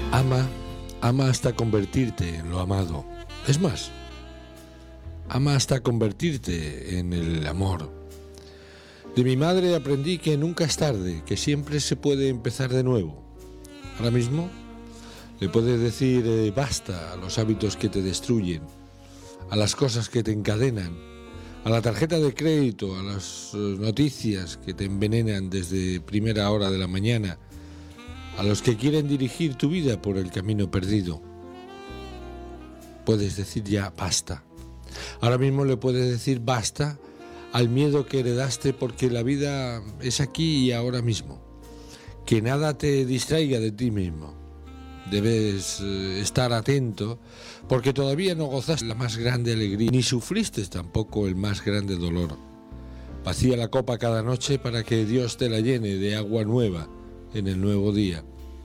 Ama, ama hasta convertirte en lo amado. Es más, ama hasta convertirte en el amor. De mi madre aprendí que nunca es tarde, que siempre se puede empezar de nuevo. Ahora mismo le puedes decir basta a los hábitos que te destruyen, a las cosas que te encadenan, a la tarjeta de crédito, a las noticias que te envenenan desde primera hora de la mañana, a los que quieren dirigir tu vida por el camino perdido. Puedes decir ya basta. Ahora mismo le puedes decir basta al miedo que heredaste, porque la vida es aquí y ahora mismo. Que nada te distraiga de ti mismo. Debes estar atento, porque todavía no gozaste la más grande alegría, ni sufriste tampoco el más grande dolor. Vacía la copa cada noche para que Dios te la llene de agua nueva en el nuevo día.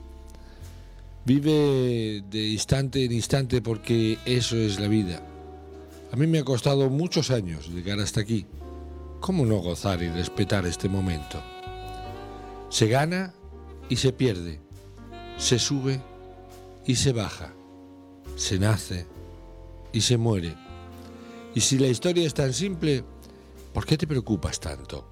Vive de instante en instante, porque eso es la vida. A mí me ha costado muchos años llegar hasta aquí. ¿Cómo no gozar y respetar este momento? Se gana y se pierde, se sube y se baja, se nace y se muere. Y si la historia es tan simple, ¿por qué te preocupas tanto?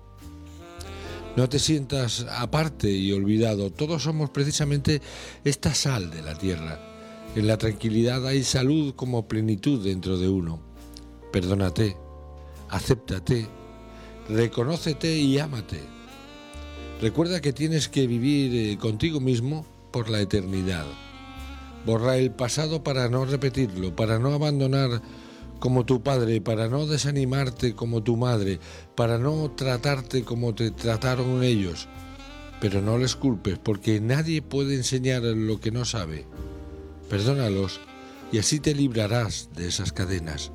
No te sientas aparte y olvidado. Todos somos precisamente esta sal de la tierra. En la tranquilidad hay salud como plenitud dentro de uno. Perdónate, acéptate, reconócete y ámate. Recuerda que tienes que vivir contigo mismo por la eternidad. Borra el pasado para no repetirlo, para no abandonar como tu padre, para no desanimarte como tu madre, para no tratarte como te trataron ellos. Pero no les culpes, porque nadie puede enseñar lo que no sabe. Perdónalos y así te librarás de esas cadenas.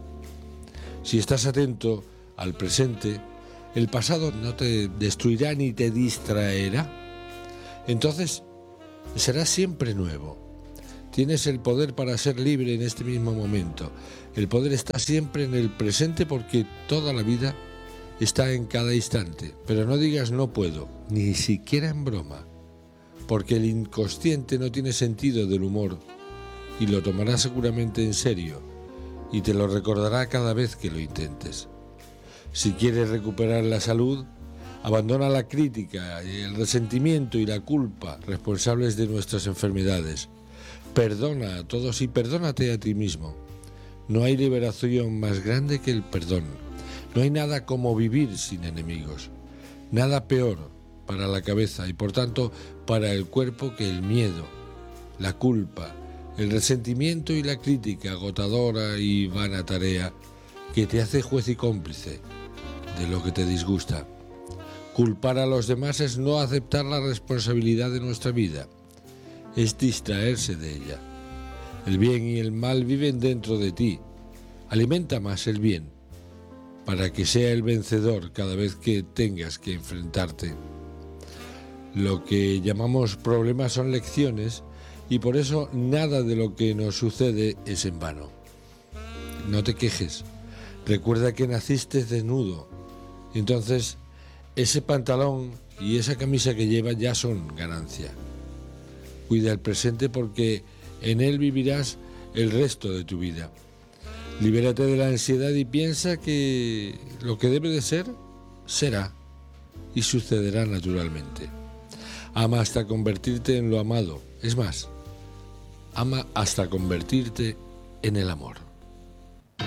Si estás atento al presente, el pasado no te destruirá ni te distraerá. Entonces serás siempre nuevo. Tienes el poder para ser libre en este mismo momento. El poder está siempre en el presente, porque toda la vida está en cada instante. Pero no digas no puedo, ni siquiera en broma, porque el inconsciente no tiene sentido del humor y lo tomará seguramente en serio y te lo recordará cada vez que lo intentes. Si quieres recuperar la salud, abandona la crítica, el resentimiento y la culpa, responsables de nuestras enfermedades. Perdona a todos y perdónate a ti mismo. No hay liberación más grande que el perdón. No hay nada como vivir sin enemigos. Nada peor para la cabeza y por tanto para el cuerpo que el miedo, la culpa, el resentimiento y la crítica agotadora y vana tarea que te hace juez y cómplice de lo que te disgusta. Culpar a los demás es no aceptar la responsabilidad de nuestra vida. Es distraerse de ella. El bien y el mal viven dentro de ti. Alimenta más el bien, para que sea el vencedor cada vez que tengas que enfrentarte. Lo que llamamos problemas son lecciones, y por eso nada de lo que nos sucede es en vano. No te quejes. Recuerda que naciste desnudo. Entonces, ese pantalón y esa camisa que llevas ya son ganancia. Cuida el presente, porque en él vivirás el resto de tu vida. Libérate de la ansiedad y piensa que lo que debe de ser, será y sucederá naturalmente. Ama hasta convertirte en lo amado. Es más, ama hasta convertirte en el amor.